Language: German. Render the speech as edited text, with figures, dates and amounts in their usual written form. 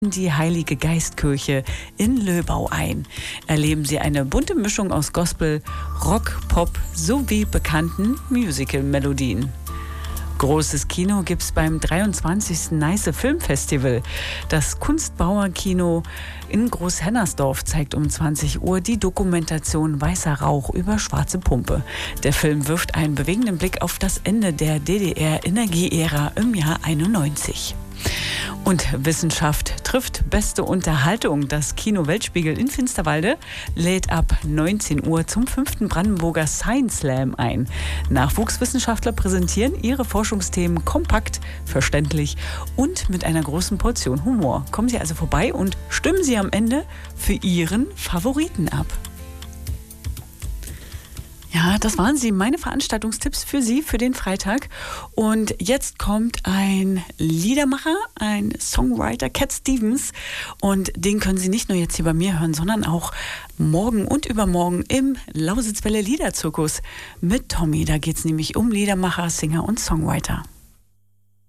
die Heilige Geistkirche in Löbau ein. Erleben Sie eine bunte Mischung aus Gospel, Rock, Pop sowie bekannten Musical-Melodien. Großes Kino gibt's beim 23. Neiße Filmfestival. Das Kunstbauer-Kino in Großhennersdorf zeigt um 20 Uhr die Dokumentation Weißer Rauch über schwarze Pumpe. Der Film wirft einen bewegenden Blick auf das Ende der DDR-Energieära im Jahr 91. Und Wissenschaft trifft beste Unterhaltung. Das Kino Weltspiegel in Finsterwalde lädt ab 19 Uhr zum 5. Brandenburger Science Slam ein. Nachwuchswissenschaftler präsentieren ihre Forschungsthemen kompakt, verständlich und mit einer großen Portion Humor. Kommen Sie also vorbei und stimmen Sie am Ende für Ihren Favoriten ab. Ja, das waren sie, meine Veranstaltungstipps für Sie für den Freitag. Und jetzt kommt ein Liedermacher, ein Songwriter, Cat Stevens. Und den können Sie nicht nur jetzt hier bei mir hören, sondern auch morgen und übermorgen im Lausitzwelle Liederzirkus mit Tommy. Da geht es nämlich um Liedermacher, Singer und Songwriter.